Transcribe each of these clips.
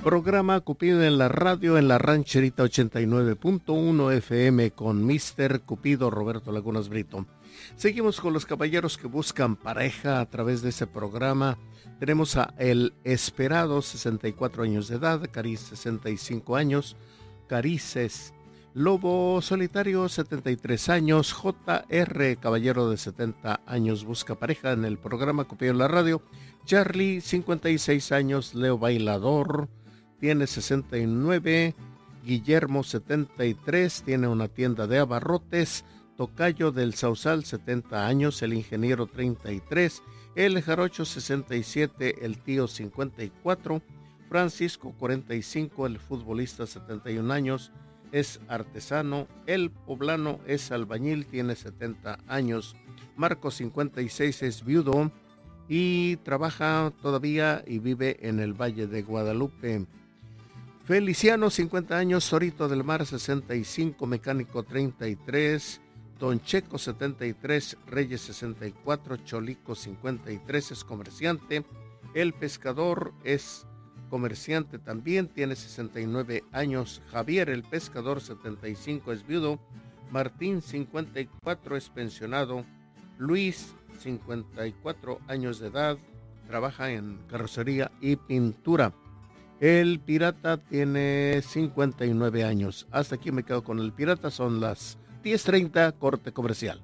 Programa Cupido en la radio en la rancherita 89.1 FM con Mr. Cupido Roberto Lagunas Brito. Seguimos con los caballeros que buscan pareja a través de ese programa. Tenemos a El Esperado, 64 años de edad, Cariz 65 años, Carices, Lobo Solitario 73 años, JR, caballero de 70 años, busca pareja en el programa Cupido en la radio. Charlie, 56 años, Leo Bailador, tiene 69, Guillermo 73, tiene una tienda de abarrotes, Tocayo del Sausal 70 años, el ingeniero 33, el Jarocho 67, el tío 54, Francisco 45, el futbolista 71 años, es artesano, el poblano es albañil, tiene 70 años, Marco 56 es viudo y trabaja todavía y vive en el Valle de Guadalupe. Feliciano, 50 años, Sorito del Mar, 65, Mecánico 33, Don Checo 73, Reyes 64, Cholico 53, es comerciante, El Pescador es comerciante también, tiene 69 años, Javier el Pescador 75 es viudo, Martín 54 es pensionado, Luis 54 años de edad, trabaja en carrocería y pintura. El Pirata tiene 59 años. Hasta aquí me quedo con el Pirata. Son las 10:30, corte comercial.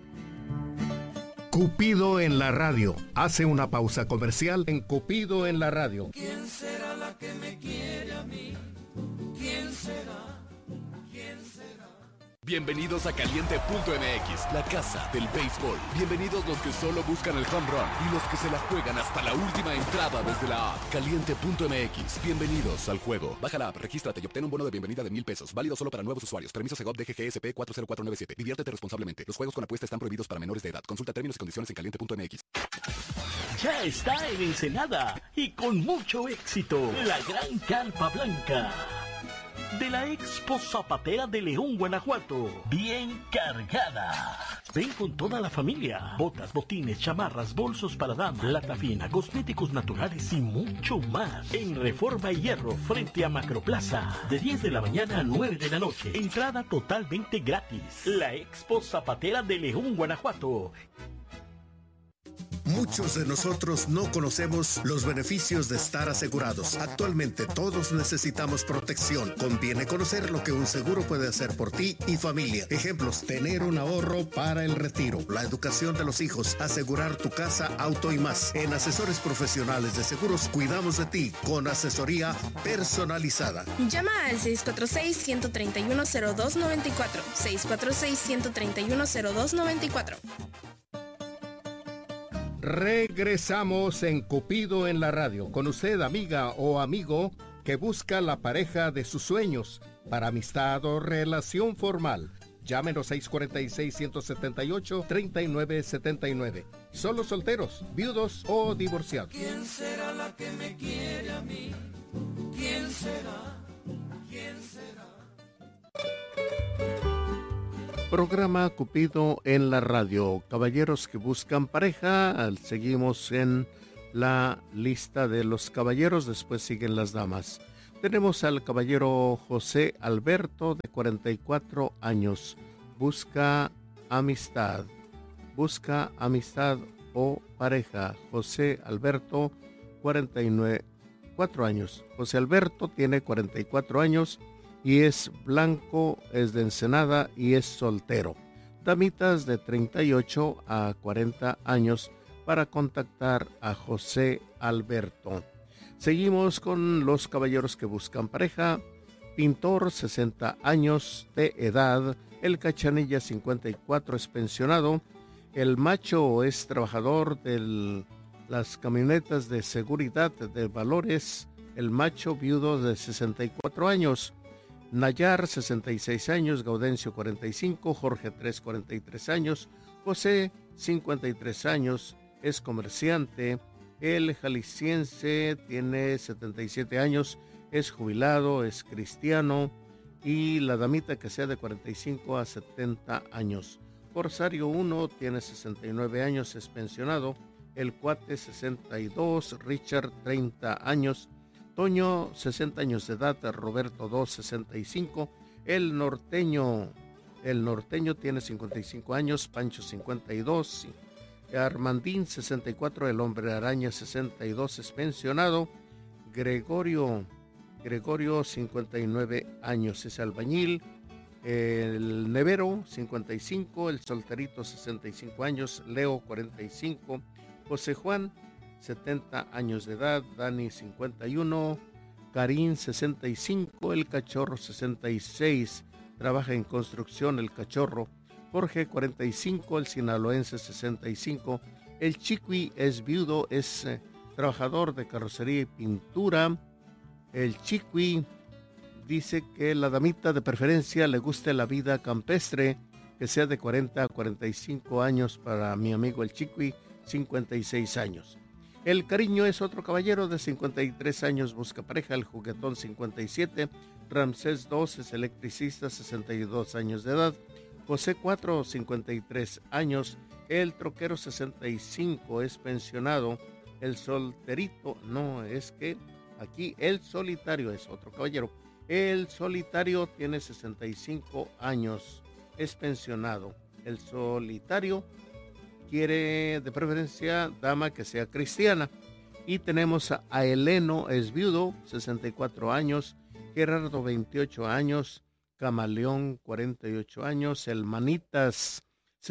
Cupido en la radio. Hace una pausa comercial en Cupido en la radio. ¿Quién será la que me quiere a mí? ¿Quién será? ¿Quién será? Bienvenidos a Caliente.mx, la casa del béisbol. Bienvenidos los que solo buscan el home run y los que se la juegan hasta la última entrada desde la app. Caliente.mx, bienvenidos al juego. Baja la app, regístrate y obtén un bono de bienvenida de $1,000. Válido solo para nuevos usuarios. Permiso Segov DGGSP 40497. Diviértete responsablemente. Los juegos con apuesta están prohibidos para menores de edad. Consulta términos y condiciones en Caliente.mx. Ya está en Ensenada y con mucho éxito. La Gran Carpa Blanca de la Expo Zapatera de León, Guanajuato, bien cargada. Ven con toda la familia. Botas, botines, chamarras, bolsos para damas, lata fina, cosméticos naturales y mucho más. En Reforma y Hierro, frente a Macroplaza, de 10 de la mañana a 9 de la noche. Entrada totalmente gratis. La Expo Zapatera de León, Guanajuato. Muchos de nosotros no conocemos los beneficios de estar asegurados. Actualmente todos necesitamos protección. Conviene conocer lo que un seguro puede hacer por ti y familia. Ejemplos: tener un ahorro para el retiro, la educación de los hijos, asegurar tu casa, auto y más. En Asesores Profesionales de Seguros cuidamos de ti con asesoría personalizada. Llama al 646-131-0294. 646-131-0294. Regresamos en Cupido en la radio. Con usted, amiga o amigo, que busca la pareja de sus sueños para amistad o relación formal. Llámenos 646-178-3979. Solo solteros, viudos o divorciados. ¿Quién será la que me quiere a mí? ¿Quién será? ¿Quién será? Programa Cupido en la radio. Caballeros que buscan pareja. Seguimos en la lista de los caballeros. Después siguen las damas. Tenemos al caballero José Alberto, de 44 años. Busca amistad. Busca amistad o pareja. José Alberto, 44 años. José Alberto tiene 44 años. Y es blanco, es de Ensenada y es soltero. Damitas de 38 a 40 años para contactar a José Alberto. Seguimos con los caballeros que buscan pareja. Pintor, 60 años de edad. El Cachanilla, 54, es pensionado. El Macho es trabajador de las camionetas de seguridad de Valores. El Macho, viudo, de 64 años. Nayar, 66 años, Gaudencio, 45, Jorge 3, 43 años, José, 53 años, es comerciante. El jalisciense tiene 77 años, es jubilado, es cristiano. Y la damita que sea de 45 a 70 años. Corsario 1 tiene 69 años, es pensionado. El Cuate, 62, Richard, 30 años. Toño, 60 años de edad. Roberto 2, 65. El norteño tiene 55 años. Pancho 52. Armandín 64. El hombre araña 62, es pensionado. Gregorio 59 años, es albañil. El Nevero 55. El solterito 65 años. Leo 45. José Juan 70 años de edad. Dani 51. Karim 65. El cachorro 66. Trabaja en construcción el cachorro. Jorge 45. El sinaloense 65. El Chiqui es viudo, es trabajador de carrocería y pintura. El Chiqui dice que la damita de preferencia le guste la vida campestre, que sea de 40 a 45 años para mi amigo el Chiqui, 56 años. El Cariño es otro caballero de 53 años, busca pareja. El Juguetón 57. Ramsés 2 es electricista, 62 años de edad. José 4, 53 años. El Troquero 65 es pensionado. El Solterito, no, es que aquí el Solitario es otro caballero. El Solitario tiene 65 años, es pensionado. El Solitario quiere de preferencia dama que sea cristiana. Y tenemos a Eleno, es viudo, 64 años. Gerardo 28 años. Camaleón 48 años. El Manitas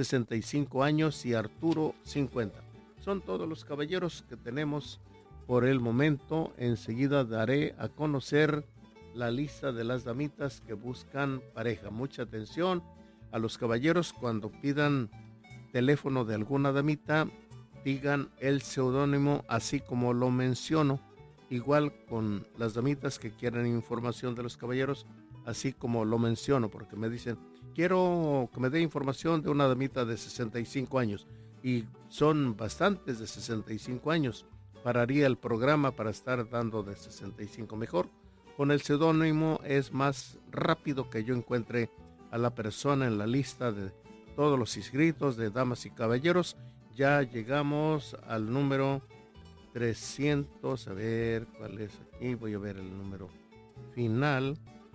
65 años y Arturo 50. Son todos los caballeros que tenemos por el momento. Enseguida daré a conocer la lista de las damitas que buscan pareja. Mucha atención a los caballeros cuando pidan teléfono de alguna damita, digan el seudónimo así como lo menciono. Igual con las damitas que quieren información de los caballeros, así como lo menciono, porque me dicen, quiero que me dé información de una damita de 65 años. Y son bastantes de 65 años. Pararía el programa para estar dando de 65 mejor. Con el seudónimo es más rápido que yo encuentre a la persona en la lista de todos los inscritos de damas y caballeros. Ya llegamos al número 300, a ver cuál es aquí, voy a ver el número final.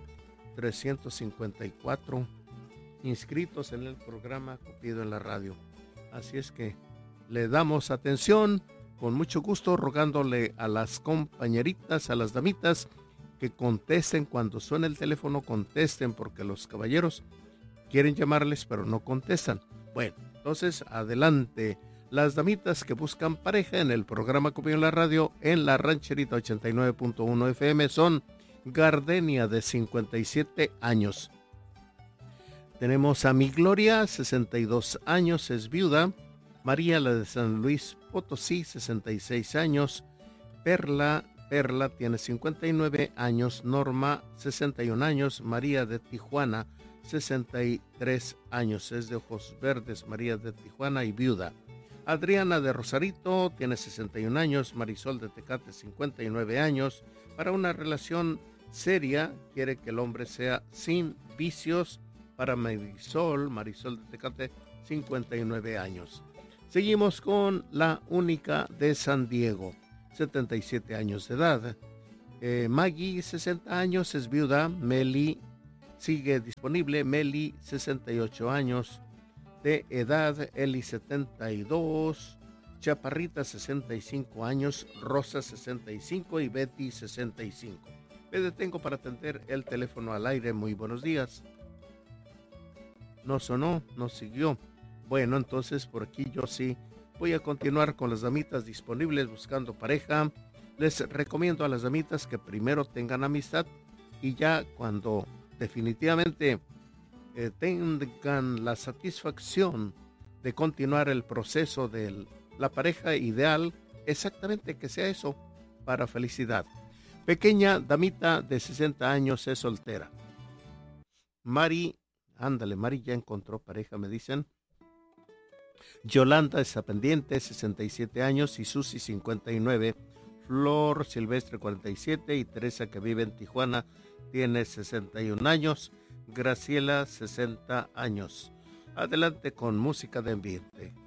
354 inscritos en el programa Cupido en la Radio. Así es que le damos atención con mucho gusto, rogándole a las compañeritas, a las damitas, que contesten cuando suene el teléfono, contesten, porque los caballeros quieren llamarles pero no contestan. Bueno, entonces adelante. Las damitas que buscan pareja en el programa Cupido en la Radio en la Rancherita 89.1 FM son Gardenia, de 57 años. Tenemos a Mi Gloria, 62 años, es viuda. María, la de San Luis Potosí, 66 años. Perla tiene 59 años. Norma, 61 años. María de Tijuana, 63 años, es de ojos verdes. María de Tijuana y viuda. Adriana de Rosarito tiene 61 años. Marisol de Tecate, 59 años. Para una relación seria, quiere que el hombre sea sin vicios. Para Marisol de Tecate, 59 años. Seguimos con la única de San Diego, 77 años de edad. Maggie, 60 años, es viuda. Meli sigue disponible. Meli, 68 años de edad. Eli, 72. Chaparrita, 65 años. Rosa, 65 y Betty, 65. Me detengo para atender el teléfono al aire. Muy buenos días. No sonó, no siguió. Bueno, entonces por aquí yo sí voy a continuar con las damitas disponibles buscando pareja. Les recomiendo a las damitas que primero tengan amistad y ya cuando definitivamente tengan la satisfacción de continuar el proceso de la pareja ideal, exactamente que sea eso, para felicidad. Pequeña damita de 60 años es soltera. Mari ya encontró pareja, me dicen. Yolanda está pendiente, 67 años, y Susi, 59. Flor Silvestre, 47, y Teresa, que vive en Tijuana, tiene 61 años. Graciela, 60 años. Adelante con música de ambiente.